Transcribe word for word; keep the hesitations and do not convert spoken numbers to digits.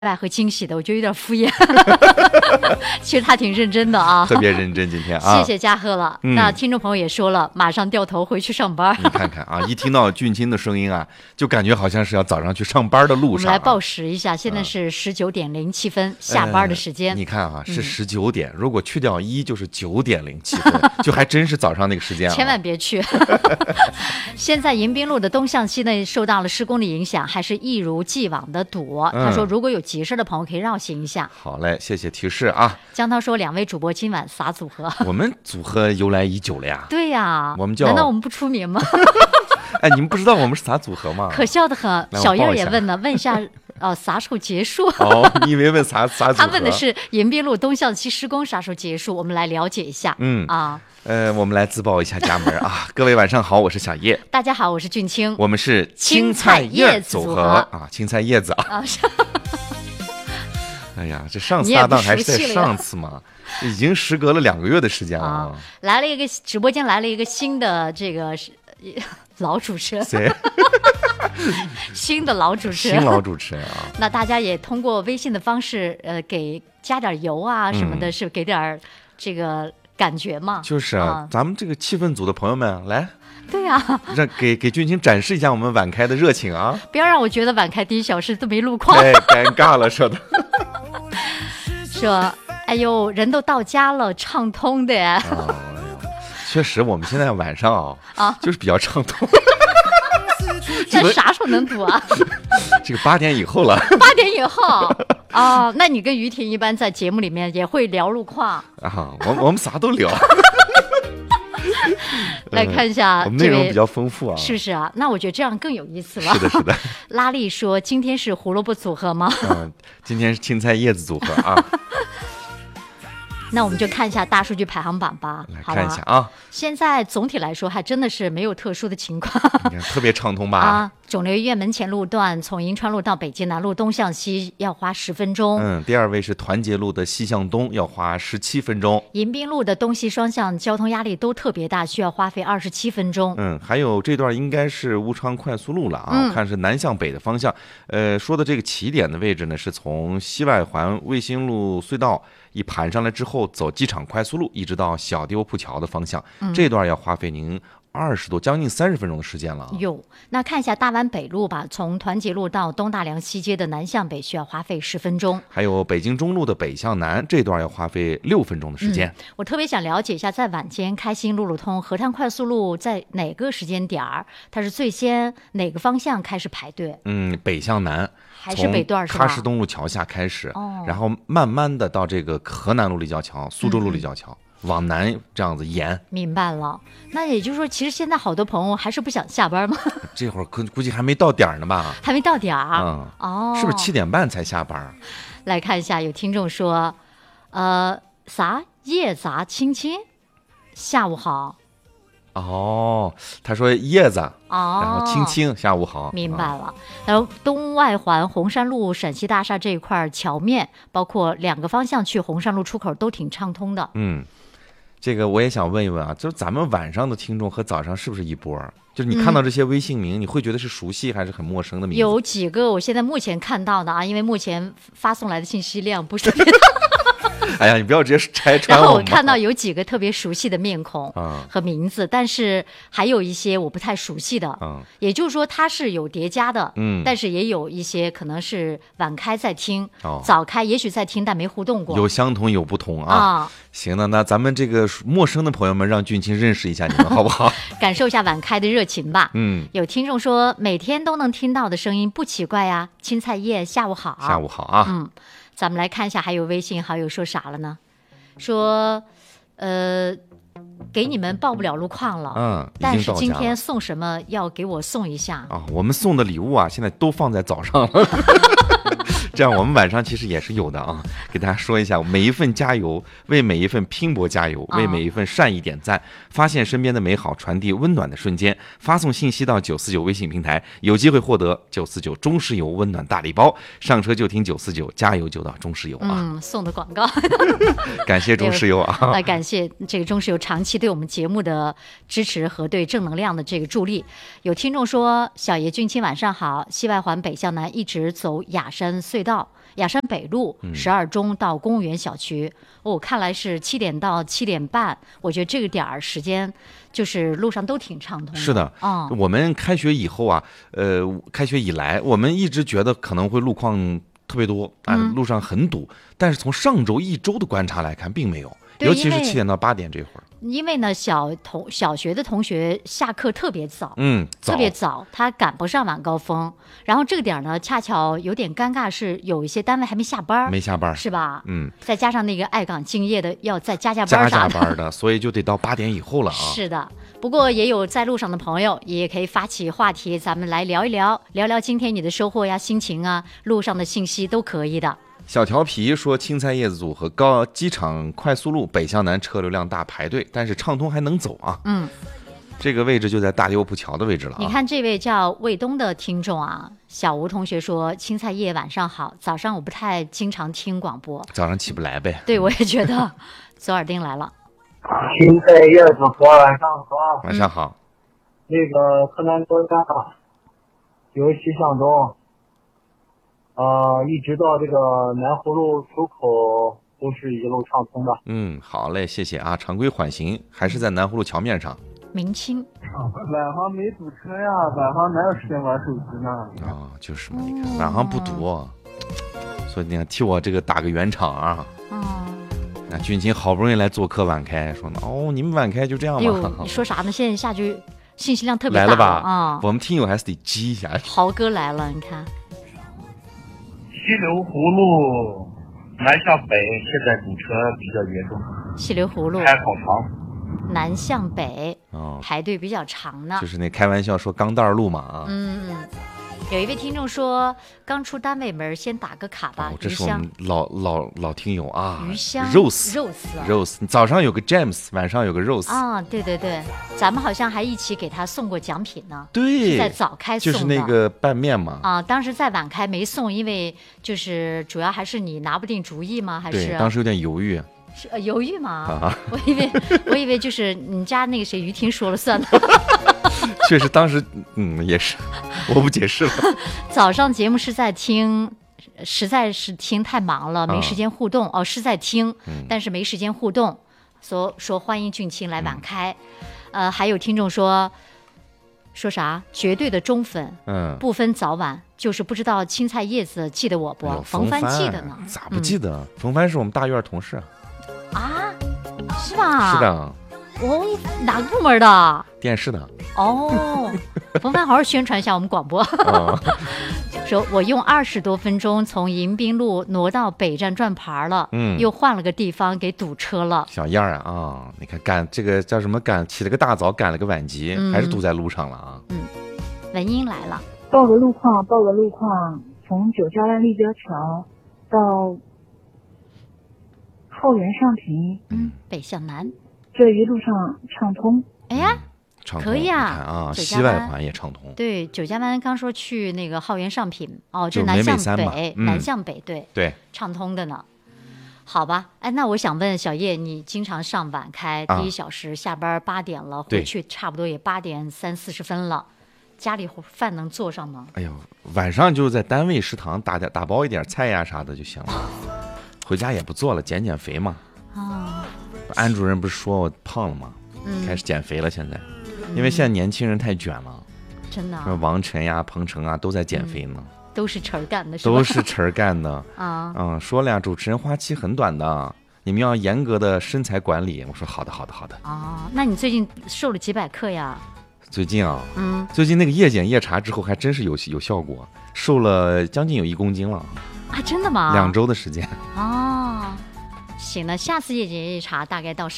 外和惊喜的，我觉得有点敷衍。其实他挺认真的啊， 特别认真今天啊。 谢谢嘉贺了、嗯。那听众朋友也说了，马上掉头回去上班。 你看看啊，一听到俊清的声音啊，就感觉好像是要早上去上班的路上、啊。 我们来报时一下，现在是十九点零七分、嗯，下班的时间。 呃、你看啊，是十九点、嗯，如果去掉一就是九点零七分，就还真是早上那个时间啊。 千万别去。现在迎宾路的东向西呢，受到了施工的影响，还是一如既往的堵。嗯、他说，如果有急事的朋友可以绕行一下。 好嘞，谢谢提示啊。 江涛说，两位主播今晚啥组合？ 我们组合由来已久了呀。 对呀， 我们叫…… 难道我们不出名吗？ 哎，你们不知道我们是啥组合吗？ 可笑的很。小燕也问呢，问一下，呃，啥时候结束？ 哦，你以为问啥啥组合？ 他问的是迎宾路东向西施工啥时候结束？我们来了解一下。 嗯啊。 呃，我们来自报一下家门啊！各位晚上好，我是小叶。 大家好，我是俊清。 我们是青菜叶组合啊，青菜叶子啊。哎呀，这上次搭档还是在上次嘛，已经时隔了两个月的时间了、啊。 来了一个直播间，来了一个新的这个老主持人。 谁？ 新的老主持人。 新老主持人啊！ 那大家也通过微信的方式，呃，给加点油啊什么的，嗯、是给点这个。感觉嘛， 就是啊， 啊咱们这个气氛组的朋友们来， 对呀、啊， 让给给俊清展示一下我们晚开的热情啊！ 不要让我觉得晚开第一小时都没路况， 太尴尬了，说的。 说，哎呦，人都到家了，畅通的。哎呦，确实，我们现在晚上啊，啊就是比较畅通。 那啥时候能堵啊？ 这个八点以后了。 八点以后。哦，那你跟于婷一般在节目里面也会聊路况啊？我我们啥都聊。 来看一下、 嗯，我们内容比较丰富啊， 是不是啊？那我觉得这样更有意思了。 是的，是的。 拉力说：“今天是胡萝卜组合吗？” 嗯，今天是青菜叶子组合啊。 那我们就看一下大数据排行榜吧， 来看一下啊。 现在总体来说还真的是没有特殊的情况， 你看特别畅通吧？ 啊，肿瘤医院门前路段从银川路到北京南路东向西要花十分钟。 嗯，第二位是团结路的西向东，要花十七分钟。 迎宾路的东西双向交通压力都特别大，需要花费二十七分钟。 嗯，还有这段应该是乌昌快速路了啊， 嗯、 我看是南向北的方向。呃，说的这个起点的位置呢，是从西外环卫星路隧道一盘上来之后，走机场快速路，一直到小丢铺桥的方向，嗯、这段要花费您二十多，将近三十分钟的时间了。 哟，那看一下大湾北路吧，从团结路到东大梁西街的南向北需要花费十分钟。 还有北京中路的北向南，这段要花费六分钟的时间。 嗯、我特别想了解一下，在晚间开心路路通合泰快速路在哪个时间点儿，它是最先哪个方向开始排队？ 嗯，北向南。 还是北段是吧？ 喀什东路桥下开始、 哦， 然后慢慢的到这个河南路立交桥、苏州路立交桥、嗯、往南这样子沿。 明白了，那也就是说，其实现在好多朋友还是不想下班吗？ 这会儿估估计还没到点呢吧？ 还没到点儿。 嗯， 哦， 是不是七点半才下班？ 来看一下，有听众说，呃，啥夜杂亲亲，下午好。 哦，他说叶子， 哦， 然后青青，下午好， 明白了。然后东外环红山路陕西大厦这一块桥面，包括两个方向去红山路出口都挺畅通的。 嗯，这个我也想问一问啊，就是咱们晚上的听众和早上是不是一波？就是你看到这些微信名、嗯，你会觉得是熟悉还是很陌生的名字？ 有几个我现在目前看到的啊，因为目前发送来的信息量不是特别大。 哎呀，你不要直接拆穿我。 然后我看到有几个特别熟悉的面孔和名字，嗯、但是还有一些我不太熟悉的。嗯，也就是说它是有叠加的。嗯，但是也有一些可能是晚开在听，哦、早开也许在听，但没互动过。 有相同有不同啊。 啊， 行的，那咱们这个陌生的朋友们，让俊清认识一下你们，好不好？ 感受一下晚开的热情吧。 嗯， 有听众说每天都能听到的声音不奇怪呀。青菜叶，下午好。 下午好啊。 嗯。咱们来看一下，还有微信好友说啥了呢？说，呃，给你们报不了路况了， 嗯， 但是今天送什么要给我送一下啊？我们送的礼物啊，现在都放在早上了。这样我们晚上其实也是有的啊，给大家说一下，每一份加油，为每一份拼搏加油，为每一份善意点赞，发现身边的美好，传递温暖的瞬间，发送信息到九四九微信平台，有机会获得九四九中石油温暖大礼包，上车就听九四九，加油就到中石油啊！ 嗯，送的广告， 感谢中石油啊！ 来感谢这个中石油长期对我们节目的支持和对正能量的这个助力。有听众说，小爷俊清晚上好，西外环北向南一直走雅山隧隧道，雅山北路十二中到公务员小区。哦，看来是七点到七点半，我觉得这个点儿时间就是路上都挺畅通的。 是的， 啊、 嗯，我们开学以后啊，呃，开学以来，我们一直觉得可能会路况特别多啊， 嗯、 路上很堵，但是从上周一周的观察来看，并没有，尤其是七点到八点这会儿。 因为呢，小同小学的同学下课特别早， 嗯， 特别早，他赶不上晚高峰。然后这个点呢，恰巧有点尴尬，是有一些单位还没下班， 没下班， 是吧？ 嗯， 再加上那个爱岗敬业的要再加加班， 加加班的，所以就得到八点以后了啊。 是的，不过也有在路上的朋友，也可以发起话题，咱们来聊一聊，聊聊今天你的收获呀、心情啊、路上的信息都可以的。 小调皮说，青菜叶子组和高机场快速路北向南车流量大排队，但是畅通还能走啊。 嗯， 这个位置就在大利欧普桥的位置了、啊。 你看这位叫卫东的听众啊，小吴同学说，青菜叶晚上好，早上我不太经常听广播， 早上起不来呗。 对，我也觉得。左耳钉来了， 青菜叶子组晚上好。 晚上好。 那个河南多家由西向东。呃，一直到这个南湖路出口都是一路畅通的。 嗯，好嘞，谢谢啊。常规缓行，还是在南湖路桥面上。 明清。 晚上没堵车呀，晚上哪有时间玩手机呢？ 啊、哦，就是嘛，你看晚上不堵、哦，所以你看替我这个打个圆场啊。 哦。 那俊琴好不容易来做客晚开，说呢，哦，你们晚开就这样吗？ 你说啥呢？现在下去信息量特别大来了吧？ 啊、 嗯，我们听友还是得激一下。 豪哥来了，你看。 西流葫芦南向北，现在堵车比较严重。 西流葫芦开好长， 南向北， 哦， 排队比较长呢。 就是那开玩笑说钢蛋路嘛啊。 嗯嗯。有一位听众说，刚出单位门，先打个卡吧。 哦、这是我们老老老听友啊。 鱼香 Rose Rose Rose， 早上有个 James， 晚上有个 Rose 啊，对对对，咱们好像还一起给他送过奖品呢。 对， 是在早开送的， 就是那个拌面嘛。 啊，当时在晚开没送，因为就是主要还是你拿不定主意吗？还是对，当时有点犹豫。 是、呃、犹豫吗？ 啊、 我以为我以为就是你家那个谁于婷说了算的。 确实，当时嗯也是，我不解释了。 早上节目是在听，实在是听太忙了，没时间互动、嗯、哦，是在听，但是没时间互动，所说欢迎俊清来晚开。嗯、呃，还有听众说说啥？绝对的忠粉， 嗯， 不分早晚，就是不知道青菜叶子记得我不？ 哎、 冯帆记得呢， 咋不记得？嗯、冯帆是我们大院同事啊，是吧？ 是的。 哦，哪个部门的？ 电视的。 哦，冯帆好好宣传一下我们广播。哦、说我用二十多分钟从迎宾路挪到北站转盘了，嗯，又换了个地方给堵车了。 小样啊啊、哦！你看赶这个叫什么赶？起了个大早，赶了个晚集，嗯、还是堵在路上了啊。 嗯，文英来了， 报个路况，报个路况，从九家湾立交桥到后园上平， 嗯，北向南。 这一路上畅通， 哎呀， 畅可以啊啊！西外环也畅通。 对，九家湾刚说去那个浩园上品，哦，这南向北， 嗯、 南向北，对对， 畅通的呢。好吧，哎，那我想问小叶，你经常上晚开，第一小时，啊、下班八点了，回去差不多也八点三四十分了，家里饭能做上吗？ 哎呦，晚上就在单位食堂打点打包一点菜呀啥的就行了，回家也不做了，减减肥嘛。 啊。 安主任不是说我胖了吗？嗯、开始减肥了。现在，嗯、因为现在年轻人太卷了， 真的、啊。 什么王晨呀、彭程啊，都在减肥呢。 嗯、都是晨干的是吧， 都是晨干的啊。 嗯，说了呀，主持人花期很短的，你们要严格的身材管理。我说好的，好的，好的。 啊，那你最近瘦了几百克呀？ 最近啊， 嗯， 最近那个夜检夜查之后，还真是有有效果，瘦了将近有一公斤了。 啊，真的吗？ 两周的时间。 哦。行了，下次夜检夜查大概到什么？